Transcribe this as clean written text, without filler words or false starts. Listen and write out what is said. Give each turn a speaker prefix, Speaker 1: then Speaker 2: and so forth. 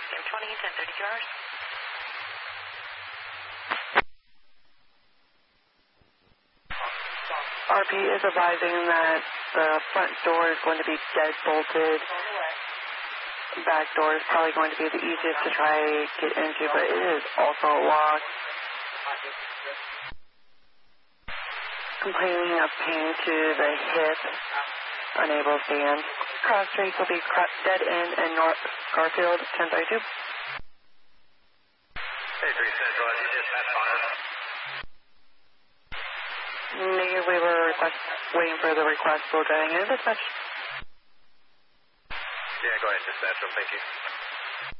Speaker 1: Game 20, 10:32 hours.
Speaker 2: RP is advising that the front door is going to be dead bolted. Back door is probably going to be the easiest to try get into, but it is also locked. Complaining of pain to the hip, unable to stand. Cross streets will be dead end and North Garfield 1032.
Speaker 3: Hey, 3 Central, you dispatch fire.
Speaker 2: Negative, we were waiting for the request. We're going in dispatch.
Speaker 3: Yeah, go ahead, dispatch. Thank you.